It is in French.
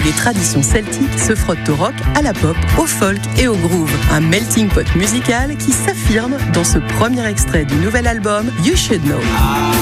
les traditions celtiques se frottent au rock, à la pop, au folk et au groove. Un melting pot musical qui s'affirme dans ce premier extrait du nouvel album You Should Know.